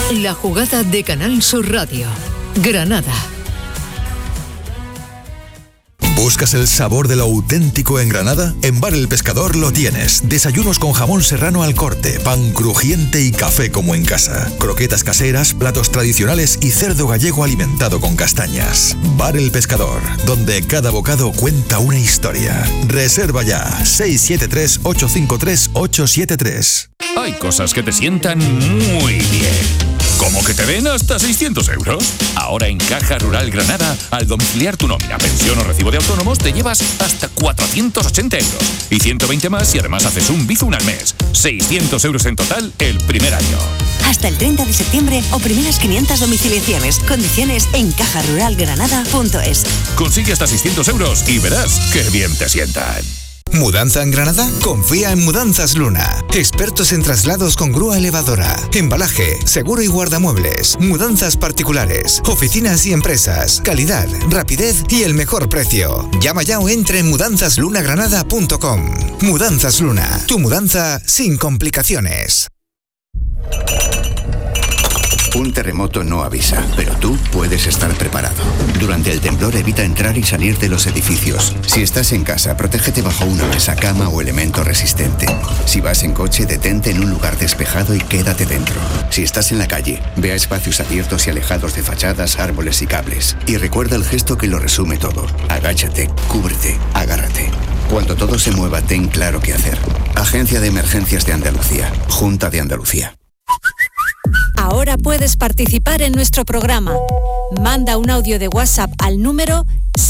La jugada de Canal Sur Radio. Granada. ¿Buscas el sabor de lo auténtico en Granada? En Bar El Pescador lo tienes. Desayunos con jamón serrano al corte, pan crujiente y café como en casa. Croquetas caseras, platos tradicionales y cerdo gallego alimentado con castañas. Bar El Pescador, donde cada bocado cuenta una historia. Reserva ya. 673-853-873. Hay cosas que te sientan muy bien. ¿Cómo que te den hasta 600 euros? Ahora en Caja Rural Granada, al domiciliar tu nómina, pensión o recibo de autónomos, te llevas hasta 480 euros. Y 120 más si además haces un Bizum al mes. 600 euros en total el primer año. Hasta el 30 de septiembre o primeras 500 domiciliaciones. Condiciones en cajaruralgranada.es. Consigue hasta 600 euros y verás qué bien te sientan. ¿Mudanza en Granada? Confía en Mudanzas Luna. Expertos en traslados con grúa elevadora, embalaje, seguro y guardamuebles, mudanzas particulares, oficinas y empresas, calidad, rapidez y el mejor precio. Llama ya o entra en mudanzaslunagranada.com. Mudanzas Luna, tu mudanza sin complicaciones. Un terremoto no avisa, pero tú puedes estar preparado. Durante el temblor evita entrar y salir de los edificios. Si estás en casa, protégete bajo una mesa, cama o elemento resistente. Si vas en coche, detente en un lugar despejado y quédate dentro. Si estás en la calle, ve a espacios abiertos y alejados de fachadas, árboles y cables. Y recuerda el gesto que lo resume todo. Agáchate, cúbrete, agárrate. Cuando todo se mueva, ten claro qué hacer. Agencia de Emergencias de Andalucía. Junta de Andalucía. Ahora puedes participar en nuestro programa. Manda un audio de WhatsApp al número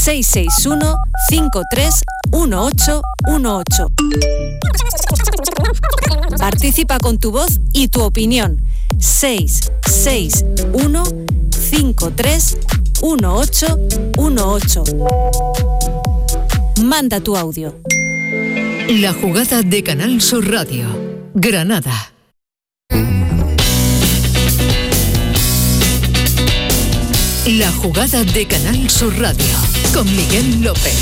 661-531818. Participa con tu voz y tu opinión. 661-531818. Manda tu audio. La jugada de Canal Sur Radio. Granada. La jugada de Canal Sur Radio con Miguel López.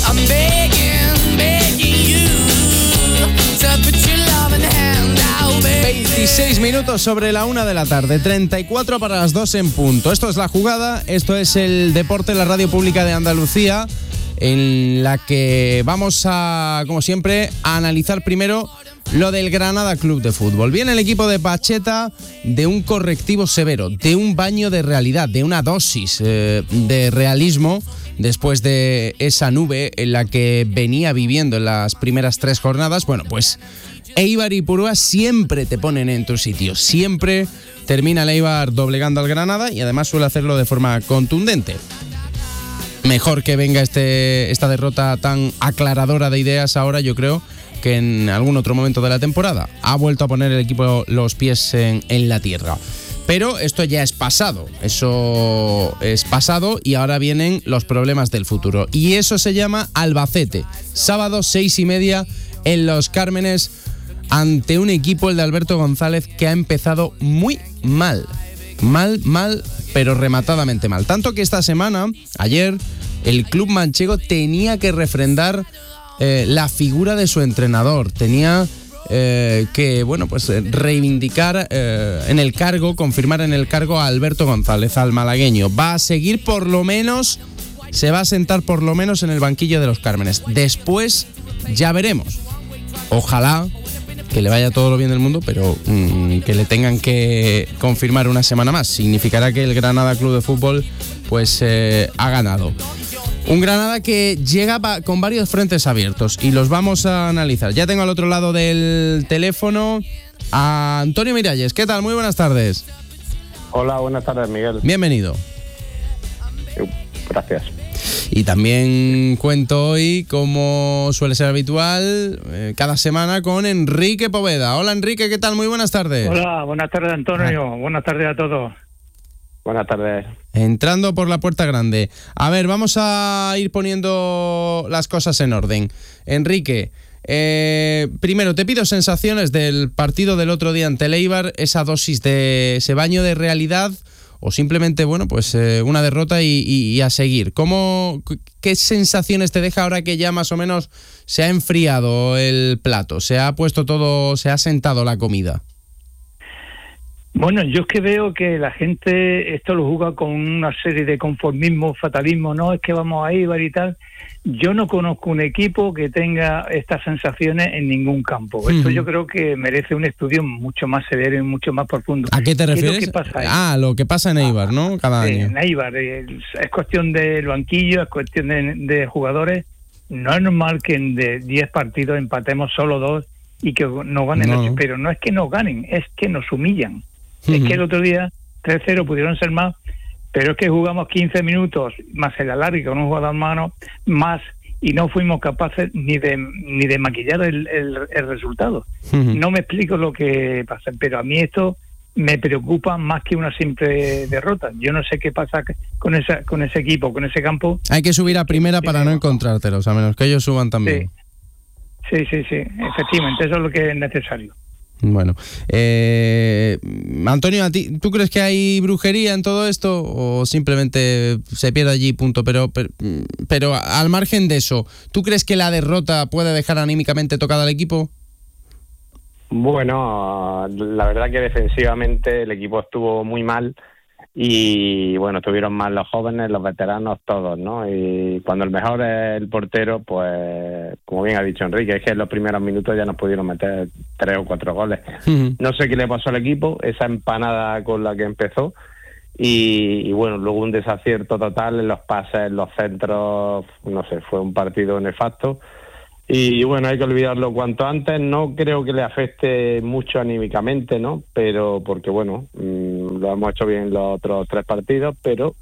26 minutos sobre la 1 de la tarde, 34 para las 2 en punto. Esto es La Jugada, esto es el deporte, la radio pública de Andalucía, en la que vamos a, como siempre, a analizar primero lo del Granada Club de Fútbol. Viene el equipo de Pacheta de un correctivo severo, de un baño de realidad, de una dosis de realismo después de esa nube en la que venía viviendo en las primeras 3 jornadas. Bueno, pues Eibar y Purúa siempre te ponen en tu sitio, siempre termina el Eibar doblegando al Granada y además suele hacerlo de forma contundente. Mejor que venga esta derrota tan aclaradora de ideas ahora, yo creo, que en algún otro momento de la temporada. Ha vuelto a poner el equipo los pies en la tierra. Pero esto ya es pasado, eso es pasado y ahora vienen los problemas del futuro. Y eso se llama Albacete. Sábado 6:30 en Los Cármenes ante un equipo, el de Alberto González, que ha empezado muy mal. Mal, pero rematadamente mal. Tanto que esta semana, ayer, el club manchego tenía que refrendar la figura de su entrenador. Tenía que, bueno, pues reivindicar en el cargo, confirmar en el cargo a Alberto González, al malagueño. Va a seguir por lo menos, se va a sentar por lo menos en el banquillo de Los Cármenes. Después ya veremos. Ojalá que le vaya todo lo bien del mundo, pero que le tengan que confirmar una semana más. Significará que el Granada Club de Fútbol pues ha ganado. Un Granada que llega con varios frentes abiertos y los vamos a analizar. Ya tengo al otro lado del teléfono a Antonio Miralles. ¿Qué tal? Muy buenas tardes. Hola, buenas tardes, Miguel. Bienvenido. Gracias. Y también cuento hoy, como suele ser habitual, cada semana con Enrique Poveda. Hola, Enrique, ¿qué tal? Muy buenas tardes. Hola, buenas tardes, Antonio. Buenas tardes a todos. Buenas tardes. Entrando por la puerta grande. A ver, vamos a ir poniendo las cosas en orden. Enrique, primero te pido sensaciones del partido del otro día ante el Eibar, esa dosis de ese baño de realidad o simplemente, bueno, pues una derrota y a seguir. ¿Qué sensaciones te deja ahora que ya más o menos se ha enfriado el plato? ¿Se ha puesto todo, se ha sentado la comida? Bueno, yo es que veo que la gente esto lo juzga con una serie de conformismo, fatalismo, no es que vamos a Eibar y tal. Yo no conozco un equipo que tenga estas sensaciones en ningún campo. Esto yo creo que merece un estudio mucho más severo y mucho más profundo. ¿A qué te refieres? ¿Qué es lo que pasa ahí? Lo que pasa en Eibar, ¿no? Cada año. En Eibar es cuestión del banquillo, es cuestión de jugadores. No es normal que de 10 partidos empatemos solo 2 y que nos ganen 8, pero no es que nos ganen, es que nos humillan. Es que el otro día 3-0 pudieron ser más, pero es que jugamos 15 minutos más el alargue con un jugador más y no fuimos capaces ni de maquillar el resultado. No me explico lo que pasa, pero a mí esto me preocupa más que una simple derrota. Yo no sé qué pasa con ese equipo, con ese campo. Hay que subir a primera para no encontrártelos, a menos que ellos suban también. Sí, efectivamente, eso es lo que es necesario. Bueno, Antonio, ¿tú crees que hay brujería en todo esto o simplemente se pierde allí, punto? Pero al margen de eso, ¿tú crees que la derrota puede dejar anímicamente tocado al equipo? Bueno, la verdad que defensivamente el equipo estuvo muy mal y bueno, estuvieron mal los jóvenes, los veteranos, todos, ¿no? Y cuando el mejor es el portero, pues como bien ha dicho Enrique, es que en los primeros minutos ya nos pudieron meter 3 o 4 goles. No sé qué le pasó al equipo, esa empanada con la que empezó y bueno, luego un desacierto total en los pases, en los centros, no sé, fue un partido nefasto. Y bueno, hay que olvidarlo cuanto antes. No creo que le afecte mucho anímicamente, ¿no? Pero porque bueno, lo hemos hecho bien los otros 3 partidos, pero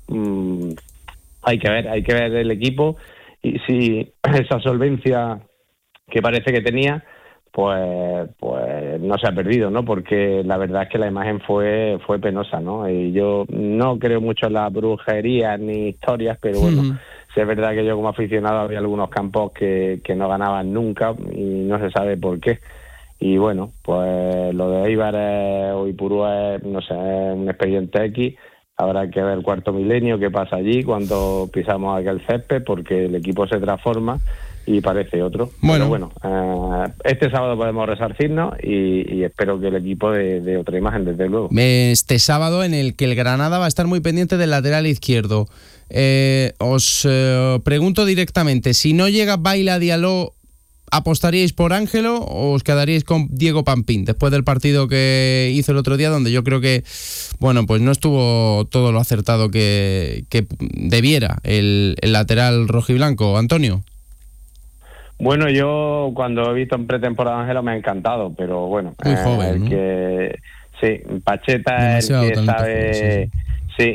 hay que ver el equipo y si esa solvencia que parece que tenía, pues no se ha perdido, ¿no? Porque la verdad es que la imagen fue penosa, ¿no? Y yo no creo mucho en la brujería ni historias, pero bueno. Sí, es verdad que yo como aficionado había algunos campos que no ganaban nunca y no se sabe por qué. Y bueno, pues lo de Eibar o Ipurúa es, no sé, es un expediente X. Habrá que ver el cuarto milenio, qué pasa allí cuando pisamos aquel césped, porque el equipo se transforma y parece otro. Pero bueno, este sábado podemos resarcirnos y espero que el equipo dé otra imagen, desde luego. Este sábado en el que el Granada va a estar muy pendiente del lateral izquierdo. Os pregunto directamente, si no llega Baila Diallo, ¿apostaríais por Ángelo o os quedaríais con Diego Pampín después del partido que hizo el otro día, donde yo creo que, bueno, pues no estuvo todo lo acertado que debiera el lateral rojiblanco? Antonio. Bueno, yo cuando he visto en pretemporada a Ángelo me ha encantado, pero bueno, muy joven, ¿no? Sí, Pacheta es el que sabe... Sí,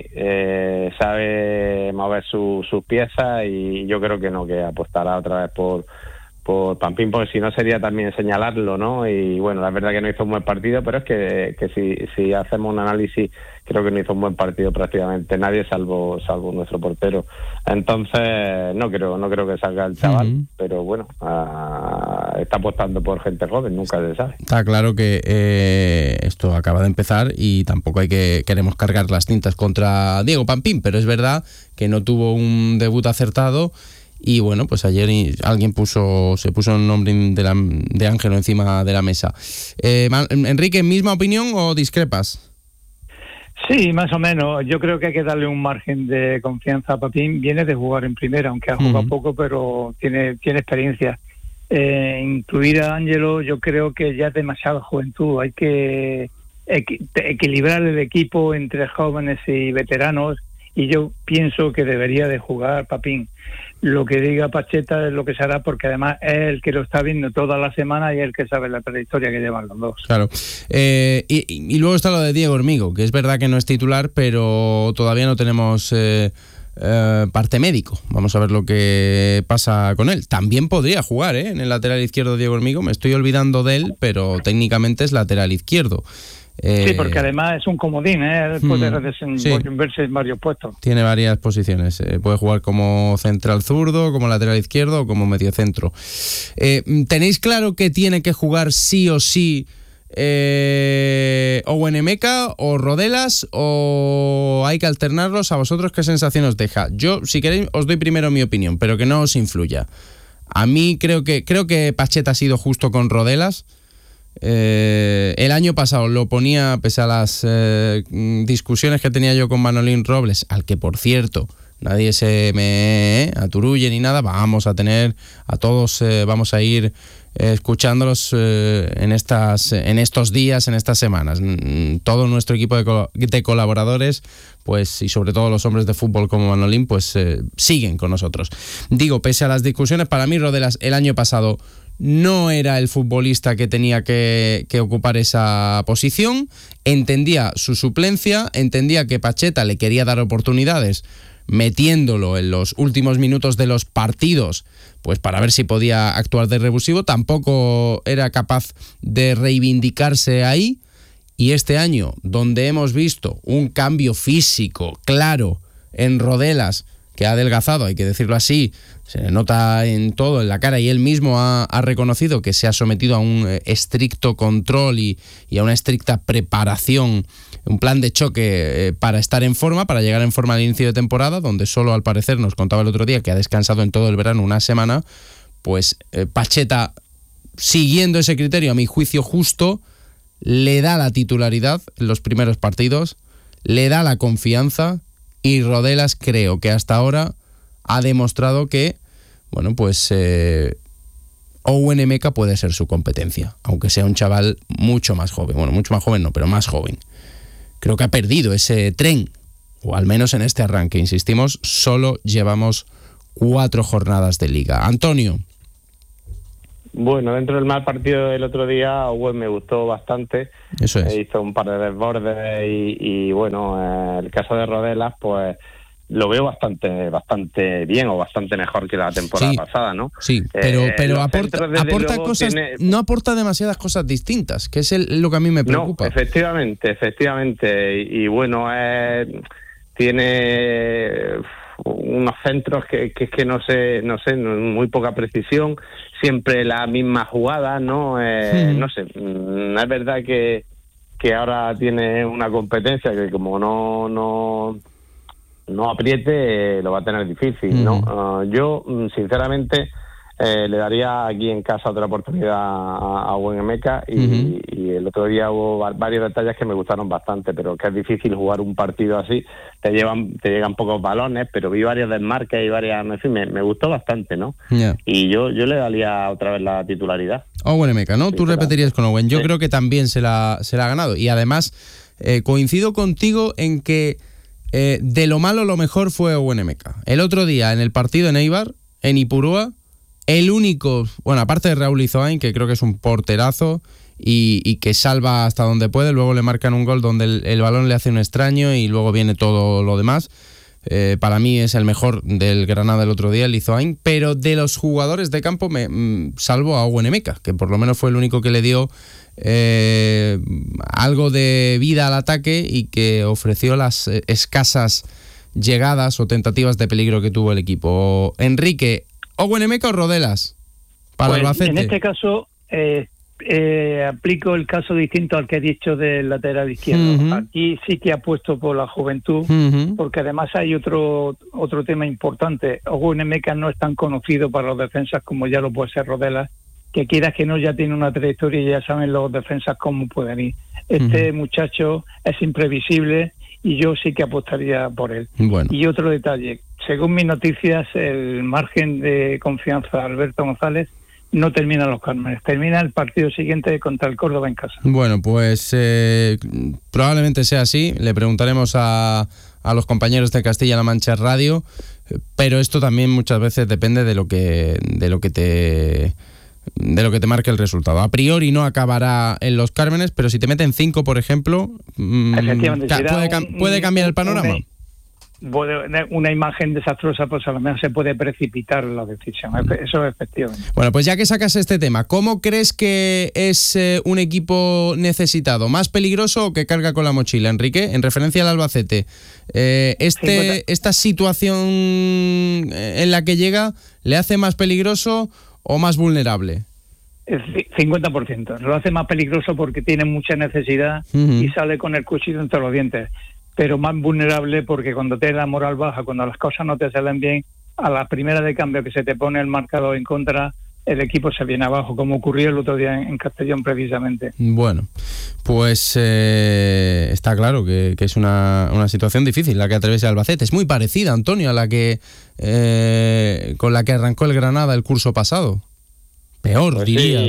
sabe mover sus piezas y yo creo que apostará otra vez por Pampín, porque si no sería también señalarlo, ¿no? Y bueno, la verdad que no hizo un buen partido, pero es que si hacemos un análisis, creo que no hizo un buen partido prácticamente nadie, salvo nuestro portero. Entonces, no creo que salga el chaval, pero bueno, está apostando por gente joven, nunca se sabe. Está claro que esto acaba de empezar y tampoco queremos cargar las tintas contra Diego Pampín, pero es verdad que no tuvo un debut acertado. Y bueno, pues ayer alguien se puso un nombre de Ángelo encima de la mesa. Enrique, ¿misma opinión o discrepas? Sí, más o menos. Yo creo que hay que darle un margen de confianza a Pampín. Viene de jugar en primera, aunque ha jugado poco, pero tiene experiencia. Incluir a Ángelo, yo creo que ya es demasiada juventud. Hay que equilibrar el equipo entre jóvenes y veteranos. Y yo pienso que debería de jugar Pampín. Lo que diga Pacheta es lo que se hará, porque además es el que lo está viendo toda la semana y es el que sabe la trayectoria que llevan los dos. Claro. Y luego está lo de Diego Hormigo, que es verdad que no es titular, pero todavía no tenemos parte médico. Vamos a ver lo que pasa con él. También podría jugar en el lateral izquierdo Diego Hormigo. Me estoy olvidando de él, pero técnicamente es lateral izquierdo. Sí, porque además es un comodín, puede verse en varios puestos. Tiene varias posiciones, puede jugar como central zurdo, como lateral izquierdo o como mediocentro. ¿Tenéis claro que tiene que jugar sí o sí Owen Emeka o Rodelas, o hay que alternarlos? ¿A vosotros qué sensación os deja? Yo, si queréis, os doy primero mi opinión, pero que no os influya. A mí creo que Pacheta ha sido justo con Rodelas. el año pasado lo ponía, pese a las discusiones que tenía yo con Manolín Robles, al que, por cierto, nadie se me aturulle ni nada, vamos a tener a todos, vamos a ir escuchándolos en estos días, en estas semanas. Todo nuestro equipo de colaboradores, pues, y sobre todo los hombres de fútbol como Manolín, pues siguen con nosotros. Digo, pese a las discusiones, para mí Rodelas el año pasado no era el futbolista que tenía que ocupar esa posición. Entendía su suplencia, entendía que Pacheta le quería dar oportunidades metiéndolo en los últimos minutos de los partidos, pues para ver si podía actuar de revulsivo. Tampoco era capaz de reivindicarse ahí. Y este año, donde hemos visto un cambio físico claro en Rodelas, que ha adelgazado, hay que decirlo así, se le nota en todo, en la cara, y él mismo ha reconocido que se ha sometido a un estricto control y a una estricta preparación, un plan de choque para estar en forma, para llegar en forma al inicio de temporada, donde solo, al parecer, nos contaba el otro día que ha descansado en todo el verano una semana. Pues Pacheta, siguiendo ese criterio, a mi juicio justo, le da la titularidad en los primeros partidos, le da la confianza, y Rodelas creo que hasta ahora ha demostrado que, bueno, pues Owen Emeka puede ser su competencia, aunque sea un chaval mucho más joven. Bueno, mucho más joven no, pero más joven. Creo que ha perdido ese tren, o al menos en este arranque. Insistimos, solo llevamos 4 jornadas de liga. Antonio. Bueno, dentro del mal partido del otro día, Owen me gustó bastante. Eso es. Hizo un par de desbordes y bueno, el caso de Rodelas, pues lo veo bastante bien, o bastante mejor que la temporada pasada, ¿no? Sí, pero aporta cosas, no aporta demasiadas cosas distintas, que es lo que a mí me preocupa. No, efectivamente. Y bueno, tiene unos centros que no sé, muy poca precisión, siempre la misma jugada, ¿no? No sé, es verdad que ahora tiene una competencia que como no apriete, lo va a tener difícil, ¿no? Yo, sinceramente, le daría aquí en casa otra oportunidad a Owen Emeka y el otro día hubo varios detalles que me gustaron bastante, pero que es difícil jugar un partido así, te llegan pocos balones, pero vi varios desmarques y varias, en fin, me gustó bastante, ¿no? Yeah. Y yo le daría otra vez la titularidad. Owen Emeka, ¿no? Tú repetirías con Owen. Yo creo que también se la ha ganado, y además coincido contigo en que de lo malo lo mejor fue Owen Emeka. El otro día en el partido en Eibar, en Ipurúa, el único, bueno, aparte de Raúl Izoain, que creo que es un porterazo y que salva hasta donde puede, luego le marcan un gol donde el balón le hace un extraño y luego viene todo lo demás. Para mí es el mejor del Granada el otro día, el Izoain, pero de los jugadores de campo salvo a Owen Emeka, que por lo menos fue el único que le dio algo de vida al ataque y que ofreció las escasas llegadas o tentativas de peligro que tuvo el equipo. Enrique, ¿Owen Emeka o Rodelas para pues, Albacete? En este caso aplico el caso distinto al que he dicho del lateral izquierdo. Aquí sí que apuesto por la juventud, porque además hay otro tema importante. Owen Emeka no es tan conocido para los defensas como ya lo puede ser Rodelas, que quieras que no, ya tiene una trayectoria y ya saben los defensas cómo pueden ir. Este muchacho es imprevisible y yo sí que apostaría por él. Bueno. Y otro detalle, según mis noticias, el margen de confianza de Alberto González no termina los Cármenes, termina el partido siguiente contra el Córdoba en casa. Bueno, pues probablemente sea así. Le preguntaremos a los compañeros de Castilla-La Mancha Radio, pero esto también muchas veces depende de lo que te marque el resultado. A priori no acabará en los Cármenes, pero si te meten 5, por ejemplo, puede cambiar el panorama. Una imagen desastrosa, pues a lo mejor se puede precipitar la decisión. Eso es efectivamente. Bueno, pues ya que sacas este tema, ¿cómo crees que es un equipo necesitado? ¿Más peligroso o que carga con la mochila, Enrique? En referencia al Albacete, ¿esta situación en la que llega le hace más peligroso o más vulnerable? 50%. Lo hace más peligroso porque tiene mucha necesidad y sale con el cuchillo entre los dientes. Pero más vulnerable porque cuando tienes la moral baja, cuando las cosas no te salen bien, a la primera de cambio que se te pone el marcador en contra, el equipo se viene abajo, como ocurrió el otro día en Castellón precisamente. Bueno, pues está claro que es una situación difícil la que atraviesa el Albacete. Es muy parecida, Antonio, a la que con la que arrancó el Granada el curso pasado. Peor, pues diría.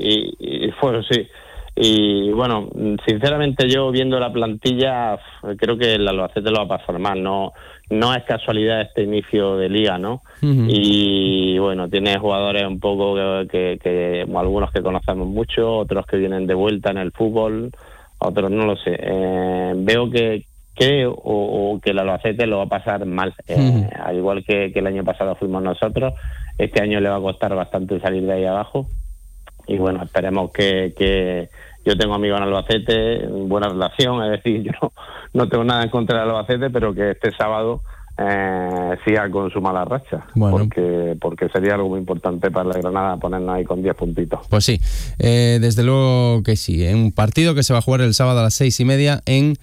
Sí. Y bueno, sinceramente yo viendo la plantilla creo que el Albacete lo va a pasar mal. No es casualidad este inicio de liga, ¿no? Uh-huh. Y bueno, tiene jugadores un poco que algunos que conocemos mucho, otros que vienen de vuelta en el fútbol, otros no lo sé. Veo que creo o que el Albacete lo va a pasar mal. Uh-huh. Al igual que el año pasado fuimos nosotros, este año le va a costar bastante salir de ahí abajo. Y bueno, esperemos que yo tengo amigos en Albacete, buena relación, es decir, yo no tengo nada en contra del Albacete, pero que este sábado siga con su mala racha, bueno, porque sería algo muy importante para la Granada ponernos ahí con 10 puntitos. Pues sí, desde luego que sí, en un partido que se va a jugar el sábado a las 6:30 en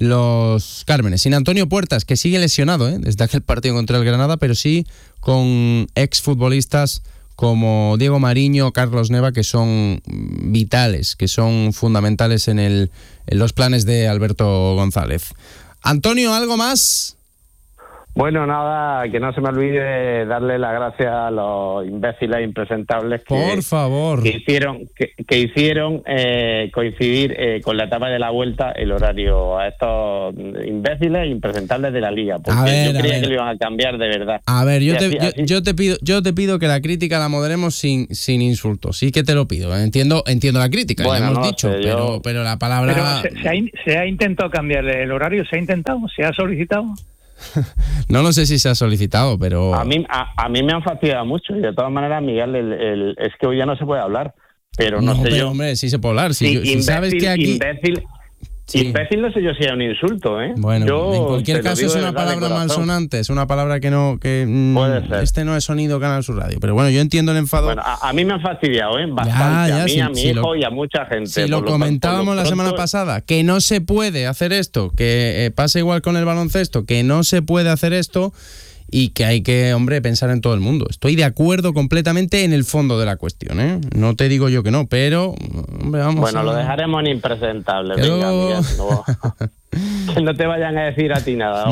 Los Cármenes, sin Antonio Puertas, que sigue lesionado desde aquel partido contra el Granada, pero sí con exfutbolistas como Diego Mariño, Carlos Neva, que son vitales, que son fundamentales en los planes de Alberto González. Antonio, ¿algo más? Bueno, nada, que no se me olvide darle las gracias a los imbéciles impresentables por favor, que hicieron coincidir con la etapa de la vuelta el horario a estos imbéciles impresentables de la liga, porque yo creía que lo iban a cambiar de verdad. A ver, yo te pido que la crítica la moderemos sin insultos, sí que te lo pido. Entiendo la crítica, bueno, ya hemos dicho, pero la palabra... Pero se ha intentado cambiar el horario, se ha solicitado. No lo sé si se ha solicitado, pero... A mí me han fastidiado mucho y de todas maneras, Miguel, es que hoy ya no se puede hablar, pero no sé pero, yo... hombre, sí se puede hablar. Si sabes que aquí... Imbécil no sé yo si es un insulto, ¿eh? Bueno, en cualquier caso es una palabra malsonante, es una palabra que puede ser. Este no es sonido Canal Sur Radio, pero bueno, yo entiendo el enfado. Bueno, a mí me han fastidiado, bastante, a mi hijo y a mucha gente. Si lo comentábamos la semana pasada, que no se puede hacer esto, que pasa igual con el baloncesto, que no se puede hacer esto y que hay que, hombre, pensar en todo el mundo. Estoy de acuerdo completamente en el fondo de la cuestión, ¿eh? No te digo yo que no, pero, hombre, vamos. Bueno, lo dejaremos en impresentable. Venga, Miguel, que no te vayan a decir a ti nada.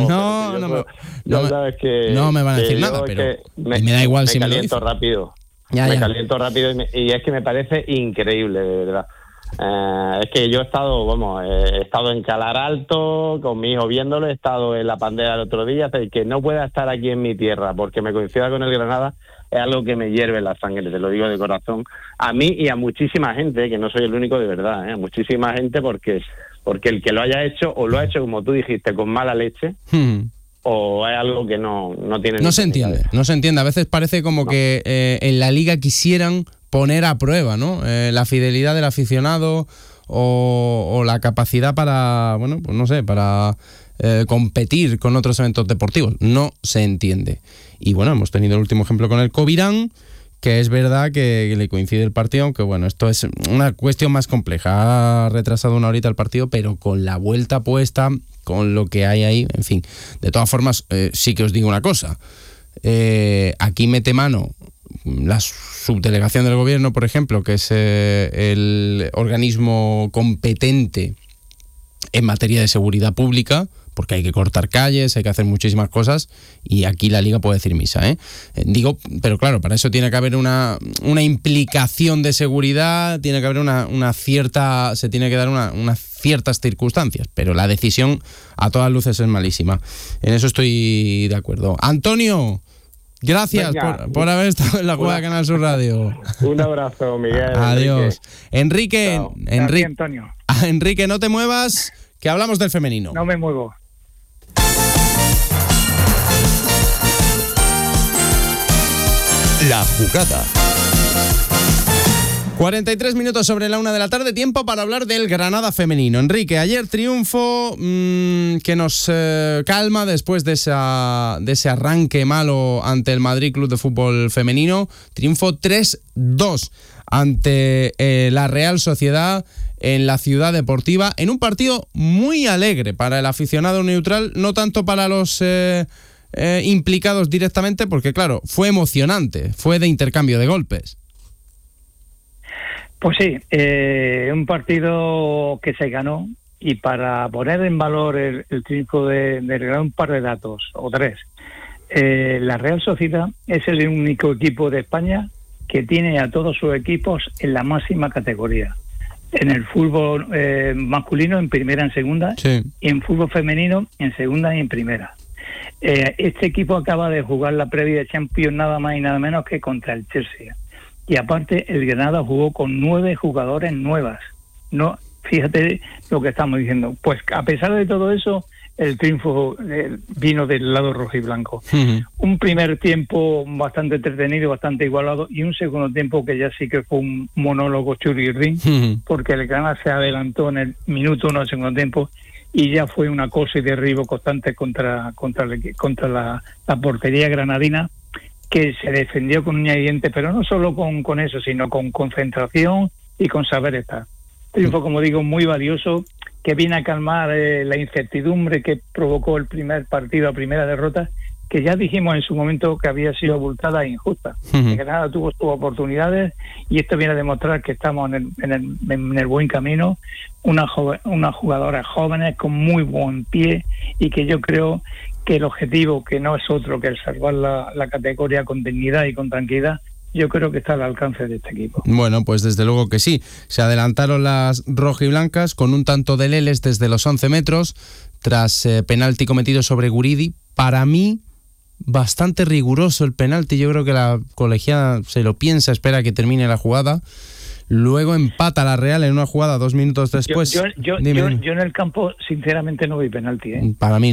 No me van a decir nada, pero me da igual si me lo dicen. Me caliento rápido y es que me parece increíble, de verdad. Es que yo he estado en Calar Alto con mi hijo viéndolo, he estado en La Pandera el otro día, que no pueda estar aquí en mi tierra porque me coincida con el Granada es algo que me hierve la sangre, te lo digo de corazón, a mí y a muchísima gente, que no soy el único de verdad, a muchísima gente, porque el que lo haya hecho o lo ha hecho, como tú dijiste, con mala leche, o es algo que no tiene... No se entiende, a veces parece como que en la liga quisieran poner a prueba, ¿no? La fidelidad del aficionado o la capacidad para, bueno, pues no sé, para competir con otros eventos deportivos. No se entiende. Y bueno, hemos tenido el último ejemplo con el Covirán, que es verdad que le coincide el partido, aunque bueno, esto es una cuestión más compleja. Ha retrasado una horita el partido, pero con la vuelta puesta, con lo que hay ahí, en fin. De todas formas, sí que os digo una cosa. Aquí mete mano la subdelegación del gobierno, por ejemplo, que es el organismo competente en materia de seguridad pública, porque hay que cortar calles, hay que hacer muchísimas cosas, y aquí la Liga puede decir misa, digo, pero claro, para eso tiene que haber una implicación de seguridad, tiene que haber una cierta, se tiene que dar unas ciertas circunstancias, pero la decisión a todas luces es malísima. En eso estoy de acuerdo. Antonio, gracias por haber estado en la jugada de Canal Sur Radio. Un abrazo, Miguel. Adiós. Enrique, Antonio. Enrique, no te muevas, que hablamos del femenino. No me muevo. La jugada. 43 minutos sobre la 1 de la tarde, tiempo para hablar del Granada femenino. Enrique, ayer triunfo que nos calma después de ese arranque malo ante el Madrid Club de Fútbol Femenino. Triunfo 3-2 ante la Real Sociedad en la Ciudad Deportiva, en un partido muy alegre para el aficionado neutral, no tanto para los implicados directamente, porque claro, fue emocionante, fue de intercambio de golpes. Pues sí, un partido que se ganó, y para poner en valor el triunfo del Granada, un par de datos, o tres. La Real Sociedad es el único equipo de España que tiene a todos sus equipos en la máxima categoría. En el fútbol masculino en primera, en segunda, sí. Y en fútbol femenino en segunda y en primera. Este equipo acaba de jugar la previa de Champions nada más y nada menos que contra el Chelsea. Y aparte el Granada jugó con 9 jugadores nuevas. No, fíjate lo que estamos diciendo. Pues a pesar de todo eso, el triunfo vino del lado rojo y blanco. Uh-huh. Un primer tiempo bastante entretenido, bastante igualado, y un segundo tiempo que ya sí que fue un monólogo churrirdín, porque el Granada se adelantó en el minuto 1 del segundo tiempo y ya fue una cosa y derribo constante contra la portería granadina, que se defendió con uña y diente, pero no solo con eso, sino con concentración y con saber estar. Triunfo, como digo, muy valioso, que viene a calmar la incertidumbre que provocó el primer partido, la primera derrota, que ya dijimos en su momento que había sido abultada e injusta. Que Granada tuvo sus oportunidades, y esto viene a demostrar que estamos en el buen camino. Unas jugadoras jóvenes con muy buen pie, y que yo creo que el objetivo, que no es otro que el salvar la categoría con dignidad y con tranquilidad, yo creo que está al alcance de este equipo. Bueno, pues desde luego que sí. Se adelantaron las rojiblancas con un tanto de Leles desde los 11 metros, tras penalti cometido sobre Guridi. Para mí, bastante riguroso el penalti. Yo creo que la colegiada se lo piensa, espera que termine la jugada. Luego empata la Real en una jugada 2 minutos después. Yo en el campo, sinceramente, no vi penalti. Para mí